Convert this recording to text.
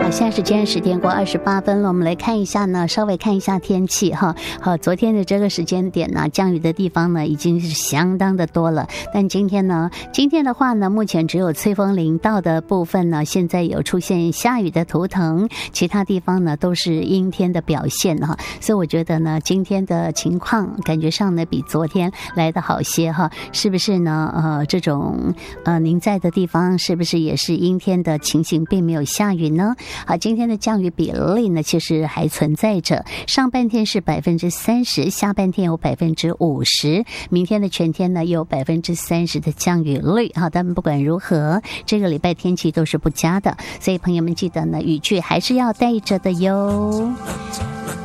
现在时间10点过28分了，我们来看一下呢，稍微看一下天气哈。好，昨天的这个时间点呢，降雨的地方呢已经是相当的多了。但今天的话呢，目前只有翠峰林道的部分呢，现在有出现下雨的图腾，其他地方呢都是阴天的表现哈。所以我觉得呢，今天的情况感觉上呢比昨天来的好些哈，是不是呢？这种您在的地方是不是也是阴天的情形，并没有下雨呢？好，今天的降雨比例呢，其实还存在着，上半天是30%，下半天有50%，明天的全天呢有30%的降雨率。好，但不管如何，这个礼拜天气都是不佳的，所以朋友们记得呢，雨具还是要带着的哟。